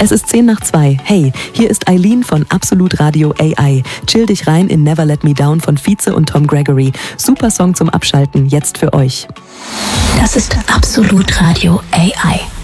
Es ist 1:10. Hey, hier ist Eileen von Absolut Radio AI. Chill dich rein in Never Let Me Down von Vize und Tom Gregory. Super Song zum Abschalten, jetzt für euch. Das ist Absolut Radio AI.